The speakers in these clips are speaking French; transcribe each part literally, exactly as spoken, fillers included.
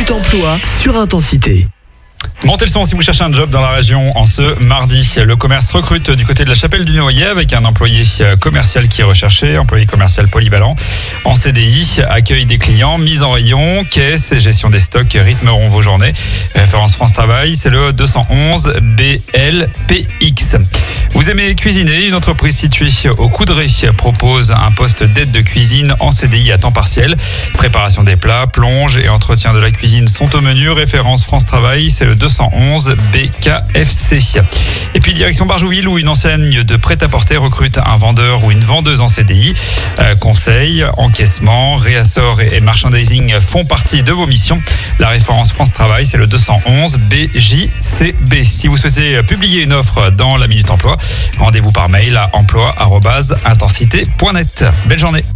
Minute Emploi sur Intensité. Montez le son si vous cherchez un job dans la région en ce mardi. Le commerce recrute du côté de la Chapelle du Noyer avec un employé commercial qui est recherché, employé commercial polyvalent en C D I, accueil des clients, mise en rayon, caisse et gestion des stocks rythmeront vos journées. Référence France Travail, c'est le deux cent onze B L P X. Vous aimez cuisiner? Une entreprise située au Coudray propose un poste d'aide de cuisine en C D I à temps partiel. Préparation des plats, plonge et entretien de la cuisine sont au menu. Référence France Travail, c'est le deux cent onze B K F C. Et puis direction Barjouville où une enseigne de prêt-à-porter recrute un vendeur ou une vendeuse en C D I. Euh, conseil, encaissement, réassort et merchandising font partie de vos missions. La référence France Travail, c'est le deux cent onze B J C B. Si vous souhaitez publier une offre dans la Minute Emploi, rendez-vous par mail à emploi arobase intensité point net. Belle journée.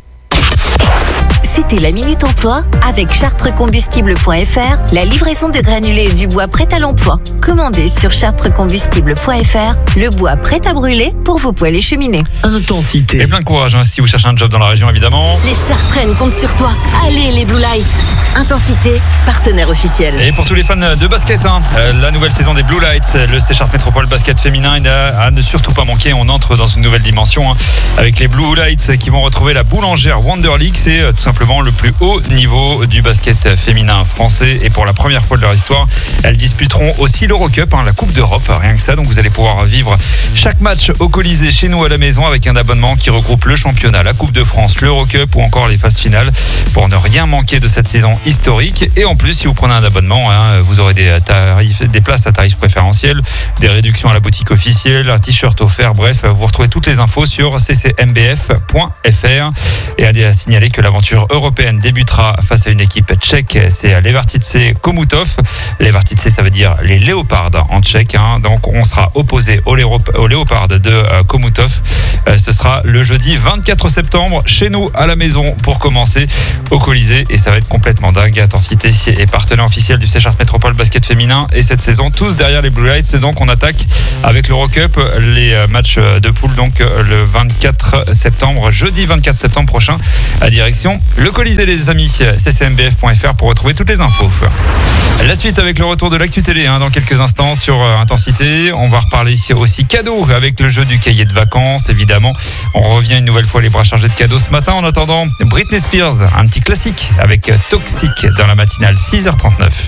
C'était la Minute Emploi avec chartrecombustible point f r, la livraison de granulés et du bois prêt à l'emploi. Commandez sur chartrecombustible point f r, le bois prêt à brûler pour vos poêles et cheminées. Intensité. Et plein de courage hein, si vous cherchez un job dans la région évidemment. Les Chartraines comptent sur toi. Allez les Blue Lights. Intensité, partenaire officiel. Et pour tous les fans de basket, hein, la nouvelle saison des Blue Lights, le C-Chart Métropole basket féminin, il a à ne surtout pas manquer. On entre dans une nouvelle dimension hein, avec les Blue Lights qui vont retrouver la boulangère Wonder League. C'est tout simplement le plus haut niveau du basket féminin français et pour la première fois de leur histoire, elles disputeront aussi l'Eurocup, hein, la Coupe d'Europe, rien que ça. Donc vous allez pouvoir vivre chaque match au Colisée chez nous à la maison avec un abonnement qui regroupe le championnat, la Coupe de France, l'Eurocup ou encore les phases finales pour ne rien manquer de cette saison historique. Et en plus, si vous prenez un abonnement, hein, vous aurez des tarifs, des places à tarifs préférentiels, des réductions à la boutique officielle, un t-shirt offert. Bref, vous retrouvez toutes les infos sur c c m b f point f r. Et à signaler que l'aventure européenne débutera face à une équipe tchèque, c'est Levartice Komutov. Levartice, ça veut dire les léopards en tchèque. Hein. Donc on sera opposé aux, léop- aux léopards de euh, Komutov. Euh, ce sera le jeudi vingt-quatre septembre chez nous à la maison pour commencer au Colisée et ça va être complètement dingue. Intensité est partenaire officiel du C-Chart Métropole basket féminin et cette saison tous derrière les Blue Lights. Donc on attaque avec l'Eurocup, les matchs de poule donc le vingt-quatre septembre, jeudi vingt-quatre septembre prochain à direction le Colisée les amis, c c m b f point f r pour retrouver toutes les infos. La suite avec le retour de l'actu télé hein, dans quelques instants sur euh, Intensité. On va reparler ici aussi cadeaux avec le jeu du cahier de vacances évidemment. On revient une nouvelle fois les bras chargés de cadeaux ce matin. En attendant, Britney Spears, un petit classique avec Toxic dans la matinale six heures trente-neuf.